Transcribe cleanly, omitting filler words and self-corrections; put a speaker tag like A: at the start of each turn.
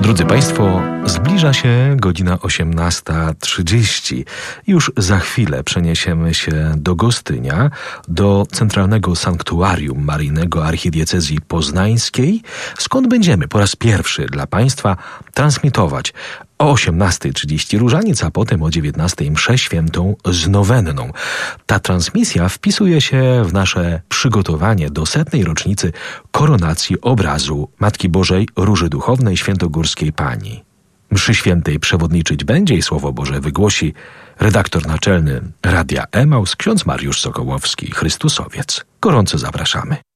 A: Drodzy Państwo, zbliża się godzina 18:30. Już za chwilę przeniesiemy się do Gostynia, do Centralnego Sanktuarium Maryjnego Archidiecezji Poznańskiej, skąd będziemy po raz pierwszy dla Państwa transmitować o 18:30 różaniec, a potem o 19:00 mszę świętą z nowenną. Ta transmisja wpisuje się w nasze przygotowanie do 100. rocznicy koronacji obrazu Matki Bożej Róży Duchownej Świętogórskiej Pani. Mszy świętej przewodniczyć będzie i Słowo Boże wygłosi redaktor naczelny Radia Emaus, ksiądz Mariusz Sokołowski, Chrystusowiec. Gorąco zapraszamy.